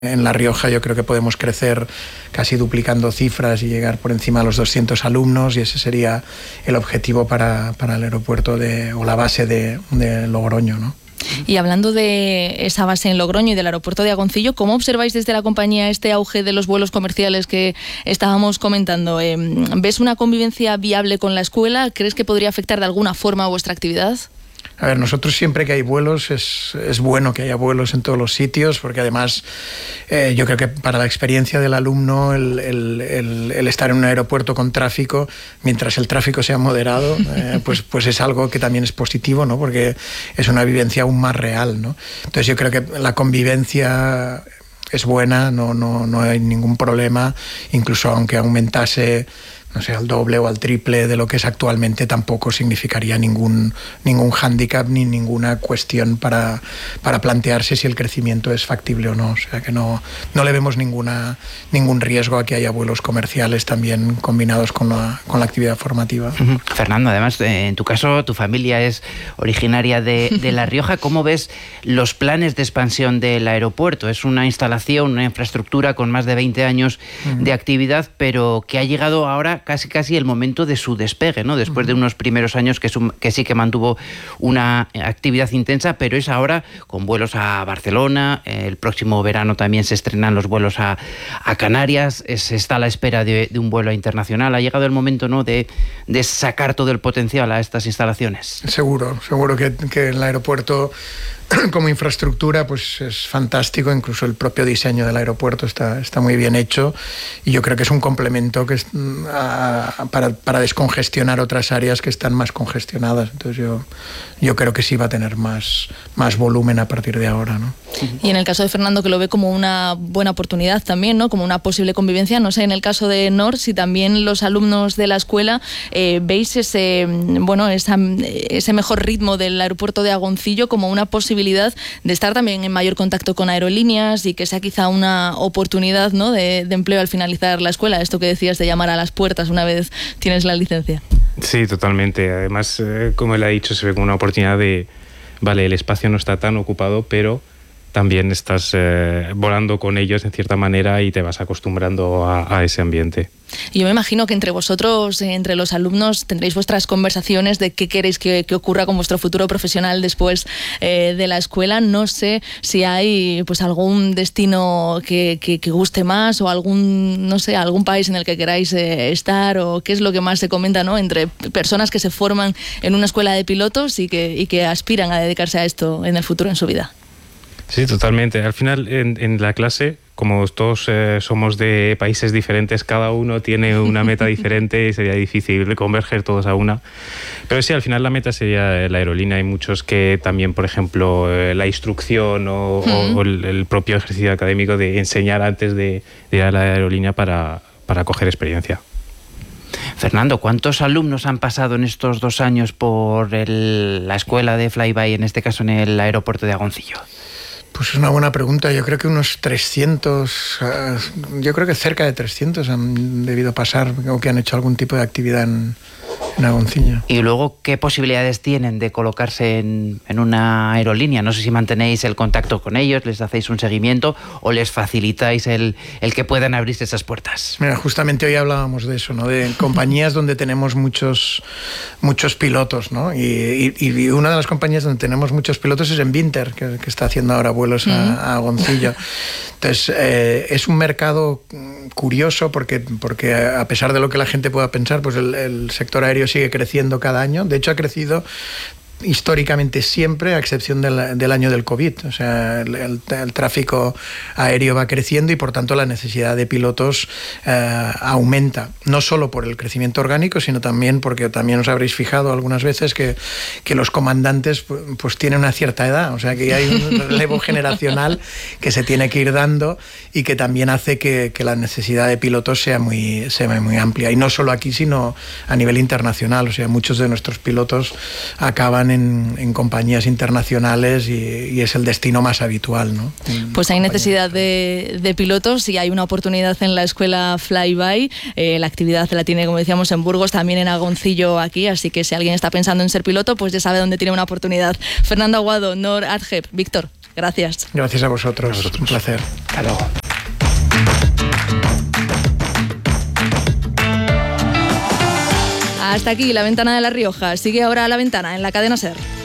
En La Rioja yo creo que podemos crecer casi duplicando cifras y llegar por encima de los 200 alumnos, y ese sería el objetivo para el aeropuerto o la base de Logroño, ¿no? Y hablando de esa base en Logroño y del aeropuerto de Agoncillo, ¿cómo observáis desde la compañía este auge de los vuelos comerciales que estábamos comentando? ¿Ves una convivencia viable con la escuela? ¿Crees que podría afectar de alguna forma a vuestra actividad? A ver, nosotros siempre que hay vuelos es bueno que haya vuelos en todos los sitios, porque además yo creo que para la experiencia del alumno el estar en un aeropuerto con tráfico, mientras el tráfico sea moderado, pues es algo que también es positivo, ¿no? Porque es una vivencia aún más real, ¿no? Entonces yo creo que la convivencia es buena, no hay ningún problema, incluso aunque aumentase, no sé, al doble o al triple de lo que es actualmente, tampoco significaría ningún hándicap ni ninguna cuestión para plantearse si el crecimiento es factible o no. O sea que no le vemos ningún riesgo a que haya vuelos comerciales también combinados con la actividad formativa. Fernando, además, en tu caso, tu familia es originaria de La Rioja. ¿Cómo ves los planes de expansión del aeropuerto? Es una instalación, una infraestructura con más de 20 años de actividad, pero que ha llegado ahora casi el momento de su despegue, ¿no? Después de unos primeros años que sí que mantuvo una actividad intensa, pero es ahora con vuelos a Barcelona. El próximo verano también se estrenan los vuelos a Canarias. Se está a la espera de un vuelo internacional. Ha llegado el momento, ¿no?, de sacar todo el potencial a estas instalaciones. Seguro que el aeropuerto como infraestructura pues es fantástico. Incluso el propio diseño del aeropuerto está muy bien hecho, y yo creo que es un complemento que para descongestionar otras áreas que están más congestionadas. Entonces yo creo que sí va a tener más volumen a partir de ahora, ¿no? Y en el caso de Fernando, que lo ve como una buena oportunidad también, ¿no?, como una posible convivencia, no sé, en el caso de Nor, si también los alumnos de la escuela veis ese mejor ritmo del aeropuerto de Agoncillo como una posibilidad de estar también en mayor contacto con aerolíneas, y que sea quizá una oportunidad, ¿no?, de empleo al finalizar la escuela, esto que decías de llamar a las puertas una vez tienes la licencia. Sí, totalmente. Además, como él ha dicho, se ve como una oportunidad de, vale, el espacio no está tan ocupado, pero también estás volando con ellos en cierta manera y te vas acostumbrando a ese ambiente. Y yo me imagino que entre vosotros, entre los alumnos, tendréis vuestras conversaciones de qué queréis que ocurra con vuestro futuro profesional después de la escuela. No sé si hay pues algún destino que guste más, o algún país en el que queráis estar, o qué es lo que más se comenta, ¿no?, entre personas que se forman en una escuela de pilotos y que aspiran a dedicarse a esto en el futuro en su vida. Sí, totalmente. Al final, en la clase, como todos somos de países diferentes, cada uno tiene una meta diferente y sería difícil converger todos a una. Pero sí, al final la meta sería la aerolínea. Hay muchos que también, por ejemplo, la instrucción o el propio ejercicio académico de enseñar antes de ir a la aerolínea para coger experiencia. Fernando, ¿cuántos alumnos han pasado en estos 2 años por la escuela de Flyby, en este caso en el aeropuerto de Agoncillo? Pues es una buena pregunta. Yo creo que unos 300, yo creo que cerca de 300 han debido pasar, o que han hecho algún tipo de actividad en Agoncillo. Y luego, ¿qué posibilidades tienen de colocarse en una aerolínea? No sé si mantenéis el contacto con ellos, les hacéis un seguimiento o les facilitáis el que puedan abrirse esas puertas. Mira, justamente hoy hablábamos de eso, ¿no?, de compañías donde tenemos muchos pilotos, ¿no? Y una de las compañías donde tenemos muchos pilotos es en Vinter, que está haciendo ahora vuelos a Agoncillo. Entonces, es un mercado curioso porque a pesar de lo que la gente pueda pensar, pues el sector aéreo sigue creciendo cada año. De hecho, ha crecido históricamente siempre, a excepción del año del COVID. O sea, el tráfico aéreo va creciendo y por tanto la necesidad de pilotos aumenta, no solo por el crecimiento orgánico, sino también porque también os habréis fijado algunas veces que los comandantes pues tienen una cierta edad, o sea que hay un relevo generacional que se tiene que ir dando y que también hace que la necesidad de pilotos sea muy amplia, y no solo aquí sino a nivel internacional. O sea, muchos de nuestros pilotos acaban en compañías internacionales y es el destino más habitual, ¿no? Pues hay necesidad de pilotos y hay una oportunidad en la escuela Flyby. La actividad la tiene, como decíamos, en Burgos, también en Agoncillo aquí, así que si alguien está pensando en ser piloto, pues ya sabe dónde tiene una oportunidad. Fernando Aguado, Nor Adjeb, Víctor, gracias. Gracias. Gracias a vosotros. Un placer. Hasta luego. Hasta aquí La Ventana de La Rioja. Sigue ahora La Ventana en la cadena SER.